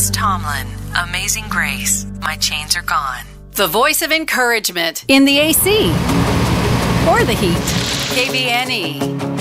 Chris Tomlin, Amazing Grace, My Chains Are Gone. The voice of encouragement in the AC or the heat. KBNE.